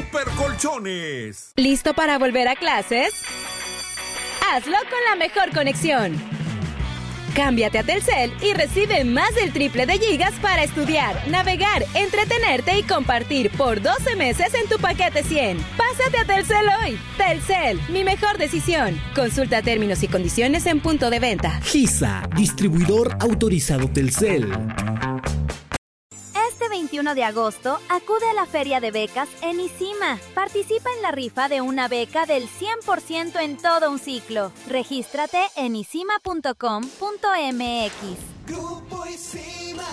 Super Colchones. ¿Listo para volver a clases? Hazlo con la mejor conexión. Cámbiate a Telcel y recibe más del triple de gigas para estudiar, navegar, entretenerte y compartir por 12 meses en tu paquete 100. Pásate a Telcel hoy. Telcel, mi mejor decisión. Consulta términos y condiciones en punto de venta. GISA, distribuidor autorizado Telcel. Este 21 de agosto, acude a la Feria de Becas en ICIMA. Participa en la rifa de una beca del 100% en todo un ciclo. Regístrate en isima.com.mx. Grupo ICIMA.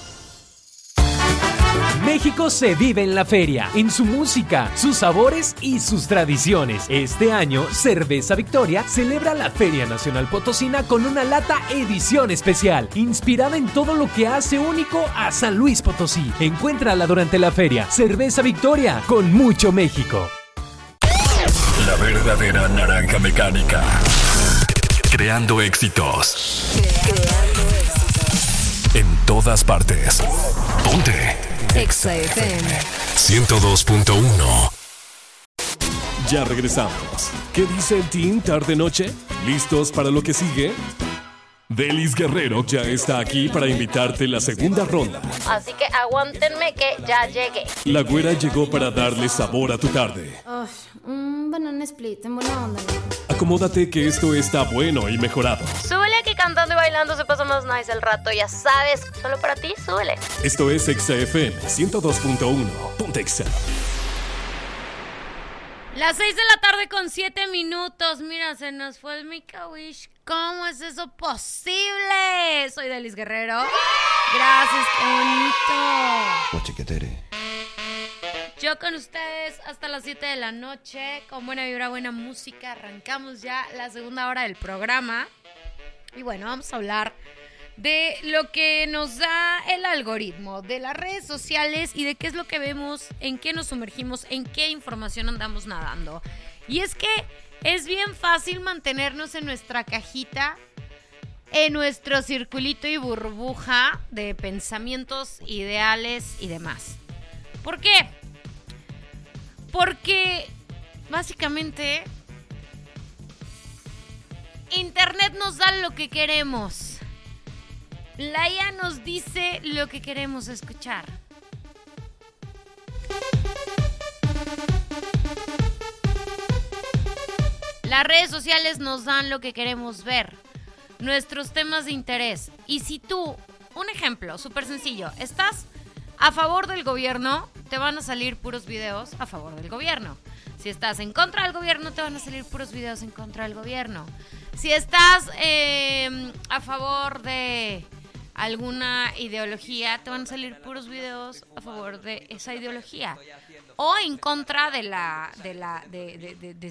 México se vive en la feria, en su música, sus sabores y sus tradiciones. Este año, Cerveza Victoria celebra la Feria Nacional Potosina con una lata edición especial, inspirada en todo lo que hace único a San Luis Potosí. Encuéntrala durante la feria. Cerveza Victoria, con mucho México. La verdadera naranja mecánica. Creando éxitos. En todas partes. Ponte. Exa FM 102.1. Ya regresamos. ¿Qué dice el team tarde-noche? ¿Listos para lo que sigue? Delis Guerrero ya está aquí para invitarte la segunda ronda. Así que aguántenme que ya llegué. La güera llegó para darle sabor a tu tarde. Un banana split en buena onda. Acomódate que esto está bueno y mejorado. Súbele que cantando y bailando se pasa más nice el rato, ya sabes. Solo para ti, súbele. Esto es Exa FM 102.1. Ponte Exa. Las 6 de la tarde con 7 minutos. Mira, se nos fue el Make-A-Wish. ¿Cómo es eso posible? Soy Delis Guerrero. Gracias, qué bonito. Chiquetere. Yo con ustedes hasta las 7 de la noche. Con buena vibra, buena música. Arrancamos ya la segunda hora del programa. Y bueno, vamos a hablar de lo que nos da el algoritmo, de las redes sociales y de qué es lo que vemos, en qué nos sumergimos, en qué información andamos nadando. Y es que es bien fácil mantenernos en nuestra cajita, en nuestro circulito y burbuja de pensamientos, ideales y demás. ¿Por qué? Porque básicamente Internet nos da lo que queremos. La IA nos dice lo que queremos escuchar. Las redes sociales nos dan lo que queremos ver, nuestros temas de interés. Y si tú, un ejemplo súper sencillo, estás a favor del gobierno, te van a salir puros videos a favor del gobierno. Si estás en contra del gobierno, te van a salir puros videos en contra del gobierno. Si estás a favor de alguna ideología, te van a salir puros videos a favor de esa ideología o en contra de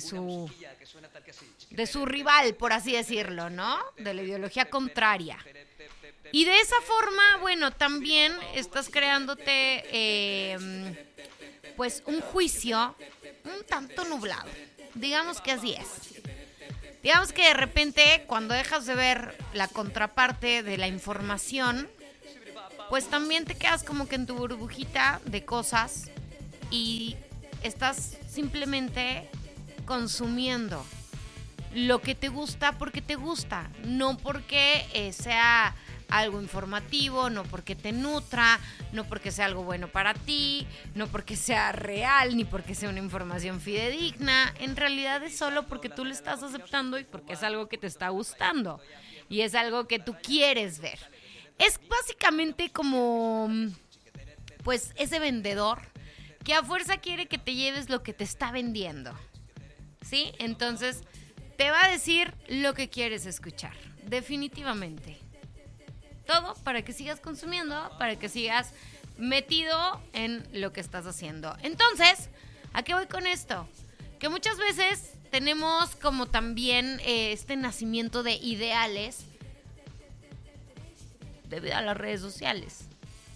su rival, por así decirlo, ¿no? De la ideología contraria. Y de esa forma, bueno, también estás creándote pues un juicio un tanto nublado. Digamos que así es. Digamos que de repente, cuando dejas de ver la contraparte de la información, pues también te quedas como que en tu burbujita de cosas y estás simplemente consumiendo lo que te gusta porque te gusta, no porque sea algo informativo, no porque te nutra, no porque sea algo bueno para ti, no porque sea real, ni porque sea una información fidedigna. En realidad es solo porque tú lo estás aceptando y porque es algo que te está gustando y es algo que tú quieres ver. Es básicamente como pues ese vendedor que a fuerza quiere que te lleves lo que te está vendiendo, ¿sí? Entonces te va a decir lo que quieres escuchar, definitivamente. Todo para que sigas consumiendo, para que sigas metido en lo que estás haciendo. Entonces, ¿a qué voy con esto? Que muchas veces tenemos como también este nacimiento de ideales debido a las redes sociales.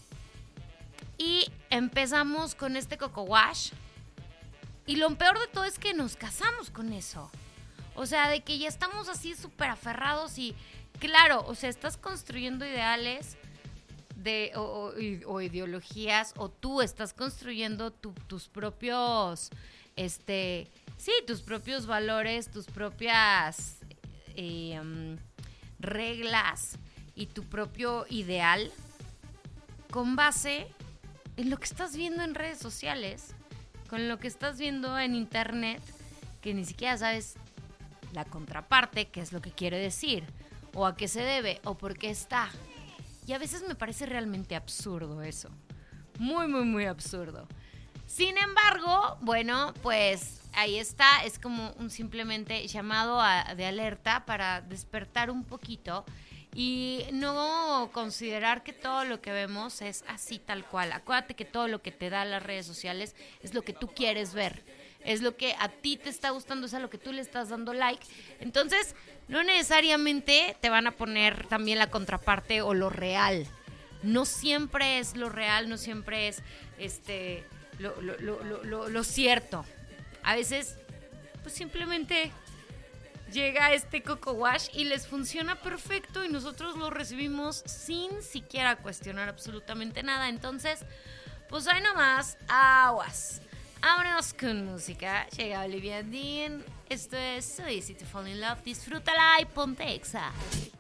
Y empezamos con este coco wash. Y lo peor de todo es que nos casamos con eso. O sea, de que ya estamos así súper aferrados y... Claro, o sea, estás construyendo ideales o ideologías, o tú estás construyendo tus propios, tus propios valores, tus propias reglas y tu propio ideal con base en lo que estás viendo en redes sociales, con lo que estás viendo en internet, que ni siquiera sabes la contraparte, qué es lo que quiere decir, o a qué se debe, o por qué está. Y a veces me parece realmente absurdo eso. Muy, muy, muy absurdo. Sin embargo, bueno, pues ahí está. Es como un simplemente llamado de alerta para despertar un poquito y no considerar que todo lo que vemos es así tal cual. Acuérdate que todo lo que te da las redes sociales es lo que tú quieres ver. Es lo que a ti te está gustando, es a lo que tú le estás dando like. Entonces, no necesariamente te van a poner también la contraparte o lo real. No siempre es lo real, no siempre es lo cierto. A veces, pues simplemente llega Coco Wash y les funciona perfecto y nosotros lo recibimos sin siquiera cuestionar absolutamente nada. Entonces, pues ahí nomás, aguas. Vámonos con música. Llega Olivia Dean. Esto es So Easy to Fall in Love. Disfrútala y ponte Exa.